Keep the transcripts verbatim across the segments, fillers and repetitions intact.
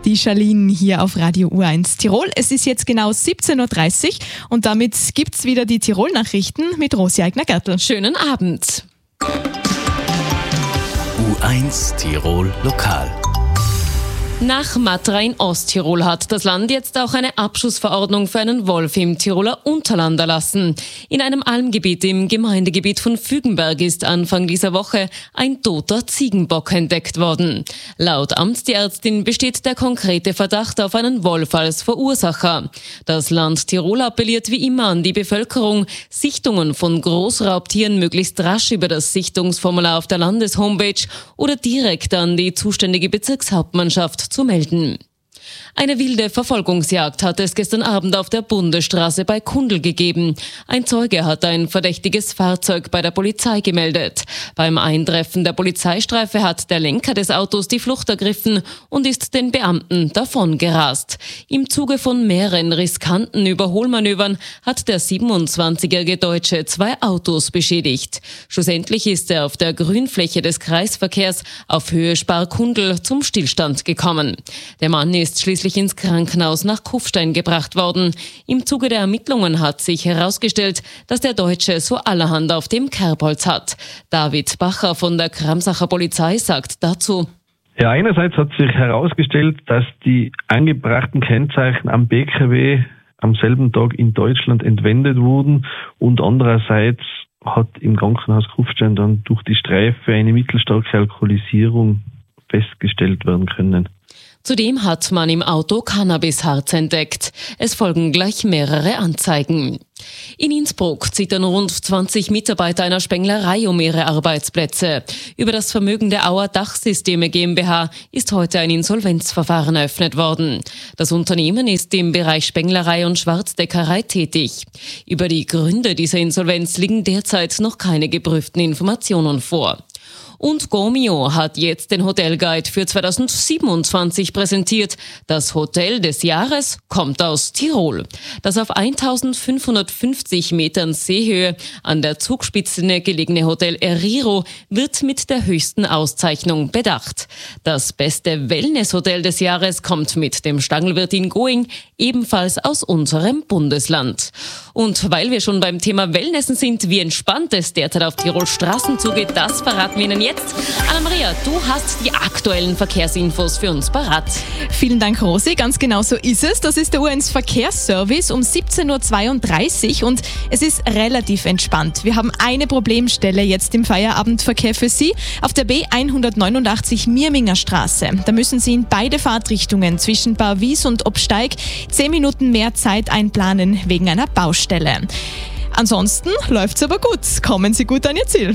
die Charlene hier auf Radio U eins Tirol. Es ist jetzt genau siebzehn Uhr dreißig und damit gibt's wieder die Tirol-Nachrichten mit Rosi Eigner-Gertl. Schönen Abend. U eins Tirol Lokal. Nach Matra in Osttirol hat das Land jetzt auch eine Abschussverordnung für einen Wolf im Tiroler Unterland erlassen. In einem Almgebiet im Gemeindegebiet von Fügenberg ist Anfang dieser Woche ein toter Ziegenbock entdeckt worden. Laut Amtstierärztin besteht der konkrete Verdacht auf einen Wolf als Verursacher. Das Land Tirol appelliert wie immer an die Bevölkerung, Sichtungen von Großraubtieren möglichst rasch über das Sichtungsformular auf der Landeshomepage oder direkt an die zuständige Bezirkshauptmannschaft zu melden. Eine wilde Verfolgungsjagd hat es gestern Abend auf der Bundesstraße bei Kundl gegeben. Ein Zeuge hat ein verdächtiges Fahrzeug bei der Polizei gemeldet. Beim Eintreffen der Polizeistreife hat der Lenker des Autos die Flucht ergriffen und ist den Beamten davongerast. Im Zuge von mehreren riskanten Überholmanövern hat der siebenundzwanzigjährige Deutsche zwei Autos beschädigt. Schlussendlich ist er auf der Grünfläche des Kreisverkehrs auf Höhe Spar-Kundl zum Stillstand gekommen. Der Mann ist schließlich ins Krankenhaus nach Kufstein gebracht worden. Im Zuge der Ermittlungen hat sich herausgestellt, dass der Deutsche so allerhand auf dem Kerbholz hat. David Bacher von der Kramsacher Polizei sagt dazu: Ja, einerseits hat sich herausgestellt, dass die angebrachten Kennzeichen am B K W am selben Tag in Deutschland entwendet wurden und andererseits hat im Krankenhaus Kufstein dann durch die Streife eine mittelstarke Alkoholisierung festgestellt werden können. Zudem hat man im Auto Cannabisharz entdeckt. Es folgen gleich mehrere Anzeigen. In Innsbruck zittern rund zwanzig Mitarbeiter einer Spenglerei um ihre Arbeitsplätze. Über das Vermögen der Auer Dachsysteme GmbH ist heute ein Insolvenzverfahren eröffnet worden. Das Unternehmen ist im Bereich Spenglerei und Schwarzdeckerei tätig. Über die Gründe dieser Insolvenz liegen derzeit noch keine geprüften Informationen vor. Und Gomio hat jetzt den Hotelguide für zweitausendsiebenundzwanzig präsentiert. Das Hotel des Jahres kommt aus Tirol. Das auf eintausendfünfhundertfünfzig Metern Seehöhe an der Zugspitze gelegene Hotel Eriro wird mit der höchsten Auszeichnung bedacht. Das beste Wellnesshotel des Jahres kommt mit dem Stangelwirt in Going, ebenfalls aus unserem Bundesland. Und weil wir schon beim Thema Wellnessen sind, wie entspannt es derzeit auf Tirols Straßen zugeht, das verraten wir Ihnen jetzt. Jetzt, Anna-Maria, du hast die aktuellen Verkehrsinfos für uns parat. Vielen Dank, Rosi. Ganz genau so ist es. Das ist der U eins Verkehrsservice um siebzehn Uhr zweiunddreißig und es ist relativ entspannt. Wir haben eine Problemstelle jetzt im Feierabendverkehr für Sie auf der B hundertneunundachtzig Mirminger Straße. Da müssen Sie in beide Fahrtrichtungen zwischen Barwies und Obsteig zehn Minuten mehr Zeit einplanen wegen einer Baustelle. Ansonsten läuft's aber gut. Kommen Sie gut an Ihr Ziel.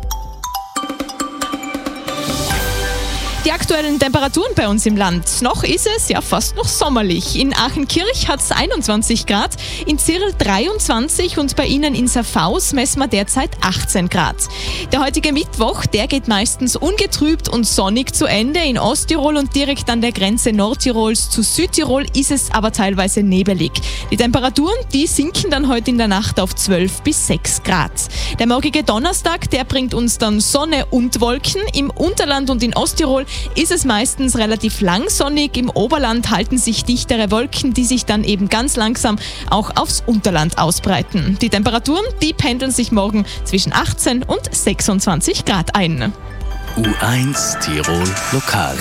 Die aktuellen Temperaturen bei uns im Land. Noch ist es ja fast noch sommerlich. In Aachenkirch hat es einundzwanzig Grad, in Zirl dreiundzwanzig und bei Ihnen in Safhaus messen wir derzeit achtzehn Grad. Der heutige Mittwoch, der geht meistens ungetrübt und sonnig zu Ende. In Osttirol und direkt an der Grenze Nordtirols zu Südtirol ist es aber teilweise nebelig. Die Temperaturen, die sinken dann heute in der Nacht auf zwölf bis sechs Grad. Der morgige Donnerstag, der bringt uns dann Sonne und Wolken. Im Unterland und in Osttirol ist es meistens relativ lang sonnig. Im Oberland halten sich dichtere Wolken, die sich dann eben ganz langsam auch aufs Unterland ausbreiten. Die Temperaturen, die pendeln sich morgen zwischen achtzehn und sechsundzwanzig Grad ein. U eins Tirol Lokal.